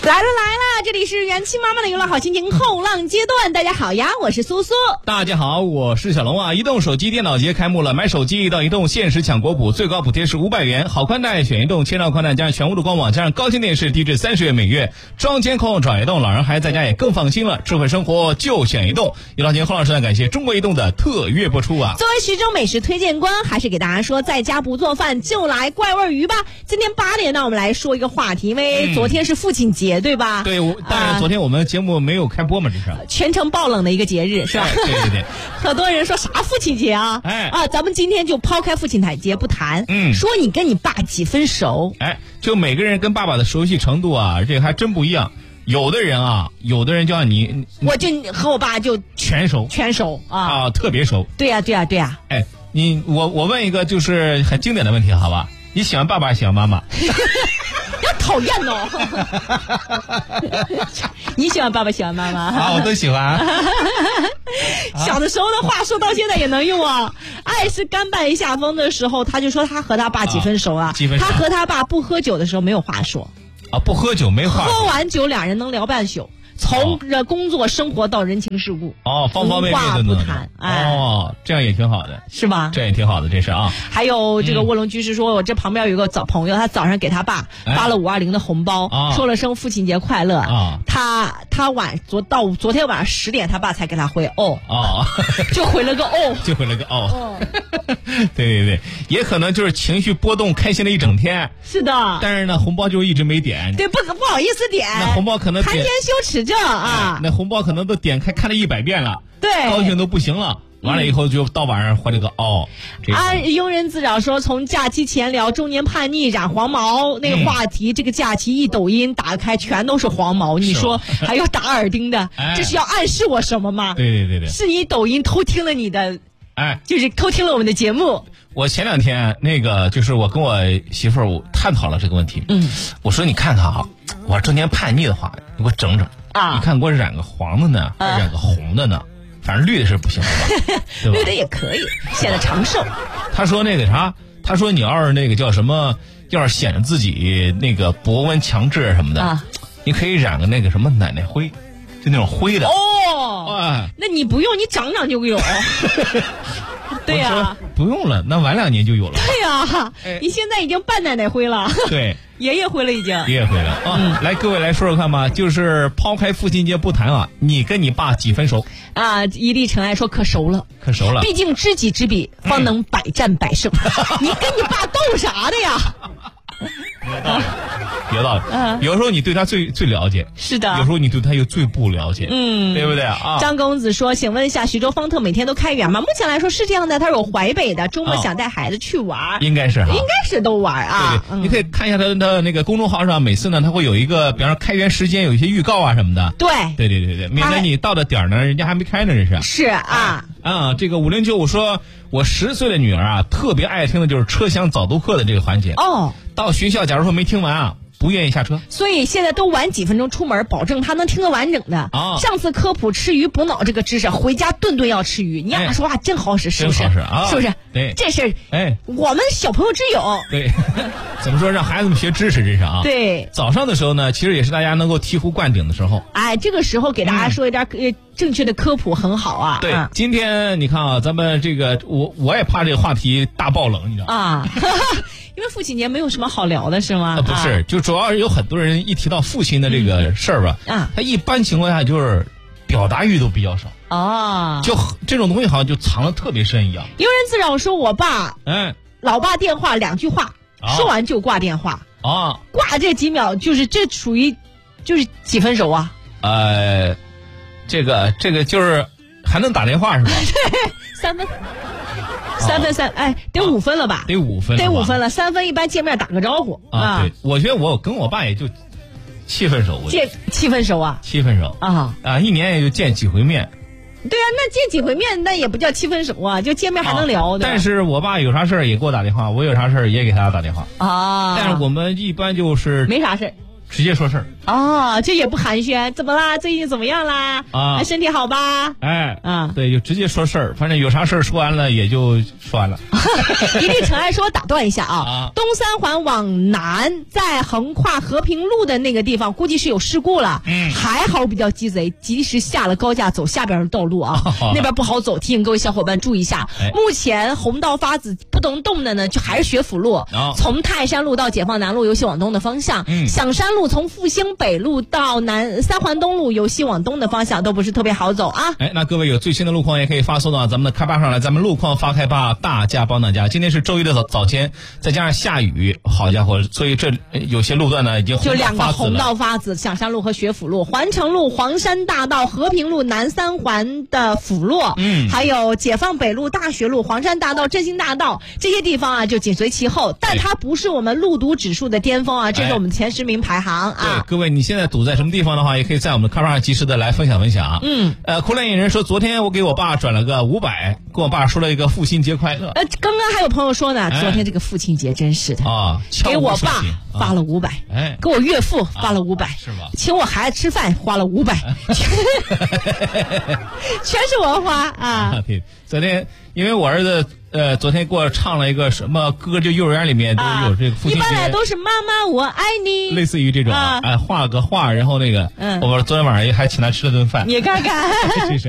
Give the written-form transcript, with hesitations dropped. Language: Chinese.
来了，这里是元气妈妈的娱乐好心情后浪阶段。大家好呀，我是苏苏。 大家好，我是小龙啊。移动手机电脑节开幕了，买手机到移动限时抢国补，最高补贴是500元。好宽带选移动，千兆宽带加上全屋的官网，加上高清电视，低至30元每月。装监控找移动，老人孩子在家也更放心了。智慧生活就选移动。娱乐节后浪时段感谢中国移动的特约播出啊。 作为徐州美食推荐官，还是给大家说，在家不做饭就来怪味鱼吧。今天8点呢，我们来说一个话题，因为昨天是父亲节，对吧？ 对，但是昨天我们节目没有开播嘛，这是全程爆冷的一个节日，是吧？ 对。 很多人说啥父亲节啊？咱们今天就抛开父亲节不谈，说你跟你爸几分熟？ 就每个人跟爸爸的熟悉程度啊，这个还真不一样。有的人就像你， 我就和我爸就全熟啊， 特别熟。 对呀。 我问一个就是很经典的问题，好吧？你喜欢爸爸，喜欢妈妈？ 要讨厌哦！你喜欢爸爸，喜欢妈妈？ 我都喜欢。 小的时候的话说到现在也能用啊。爱是甘拜下风的时候，他就说他和他爸几分熟啊？他和他爸不喝酒的时候没有话说啊，不喝酒没话说。 喝完酒俩人能聊半宿。从工作生活到人情世故方方面面的不谈。 这样也挺好的， 是吧？ 这也挺好的，这是啊。 还有这个卧龙居士说，我这旁边有一个朋友，他早上给他爸发了520的红包，说了声父亲节快乐。他昨天晚上10点，他爸才给他回就回了个对，也可能就是情绪波动，开心了一整天。 是的， 但是呢，红包就一直没点。 对，不好意思点。 那红包可能谈天羞耻症啊！ 那红包可能都点开看了100遍了， 对， 高兴都不行了。完了以后就到晚上回了个庸人自扰说，从假期前聊中年叛逆染黄毛那个话题，这个假期一抖音打开全都是黄毛，你说还有打耳钉的，这是要暗示我什么吗？ 对， 是你抖音偷听了你的，就是偷听了我们的节目。 我前2天就是我跟我媳妇儿探讨了这个问题，我说你看看我中年叛逆的话，你给我整整你看给我染个黄的呢，染个红的呢。反正绿的是不行的吧？ 绿的也可以，显得长寿。 他说他说你要是叫什么，要是显得自己博温强志什么的，你可以染个什么奶奶灰，就那种灰的。 那你不用，你长就有。对呀， 不用了，那晚2年就有了。 对呀，你现在已经半奶奶灰了。 对， 爷爷灰了已经。 爷爷灰了啊！来，各位来说说看吧，就是抛开父亲节不谈你跟你爸几分熟？ 一粒尘埃说可熟了。毕竟知己知彼，方能百战百胜。你跟你爸斗啥的呀？ 有道理。有时候你对他最了解， 是的。 有时候你对他又最不了解，对不对啊？ 张公子说，请问一下，徐州方特每天都开园吗？目前来说是这样的，他有淮北的，周末想带孩子去玩， 应该是都玩啊。 对，你可以看一下他的公众号上，每次呢他会有一个，比方说开园时间有一些预告什么的。对，免得你到的点呢，人家还没开呢，这是。 是啊。 这个509说，我10岁的女儿特别爱听的就是车厢早读课的这个环节。到学校假如说没听完不愿意下车， 所以现在都晚几分钟出门，保证他能听个完整的。上次科普吃鱼补脑这个知识，回家顿顿要吃鱼。你俩说话真好使，是不是？是不是？ 对， 这事我们小朋友之友。 对，怎么说让孩子们学知识，这是对， 早上的时候呢，其实也是大家能够醍醐灌顶的时候。 这个时候给大家说一点正确的科普很好啊。 对，今天你看咱们这个我也怕这个话题大爆冷，你知道吗？ 因为父亲节没有什么好聊的是吗？ 不是，就主要是有很多人一提到父亲的这个事儿吧，他一般情况下就是表达欲都比较少就这种东西好像就藏得特别深一样。 庸人自扰说，我爸老爸电话2句话，说完就挂电话挂这几秒，这属于就是几分熟啊？ 这个就是还能打电话是吧？ 对，3分。得5分了吧？ 得5分了。3分一般见面打个招呼对，我觉得我跟我爸也就7分熟。 7分熟啊 ？7分熟1年也就见几回面。 对啊，那见几回面那也不叫7分熟啊，就见面还能聊。 但是我爸有啥事儿也给我打电话，我有啥事儿也给他打电话但是我们一般就是没啥事儿。 直接说事儿。 哦，这也不寒暄，怎么啦？最近怎么样啦？啊，身体好吧？ 哎，对，就直接说事儿，反正有啥事儿说完了也就说完了。 一定尘埃说打断一下啊，东三环往南，在横跨和平路的那个地方，估计是有事故了。还好比较鸡贼，及时下了高架走下边的道路啊，那边不好走，提醒各位小伙伴注意一下。目前红道发紫不能动的呢，就还是学府路，从泰山路到解放南路由西往东的方向，响山路从复兴北路到三环东路由西往东的方向都不是特别好走啊。 那各位有最新的路况也可以发送到咱们的开吧上来，咱们路况发开吧，大家帮大家。今天是周一的早间，再加上下雨，好家伙，所以这有些路段呢已经就2个红道发紫，响山路和学府路、环城路、黄山大道、和平路、南三环的辅路，还有解放北路、大学路、黄山大道、振兴大道这些地方啊，就紧随其后。但它不是我们路堵指数的巅峰啊，这是我们前10名排行啊。 对，各位，你现在堵在什么地方的话，也可以在我们的开吧上及时的来分享分享。苦恋野人说，昨天我给我爸转了个500，跟我爸说了一个父亲节快乐。 刚刚还有朋友说呢，昨天这个父亲节真是的啊，给我爸发了500，给我岳父发了500， 是吧？ 请我孩子吃饭花了500，全是我花啊。 对，昨天因为我儿子昨天给我唱了一个什么歌，就幼儿园里面都有这个父亲节， 一般来都是妈妈我爱你， 类似于这种画了个画，然后那个我昨天晚上还请他吃了顿饭， 你看看。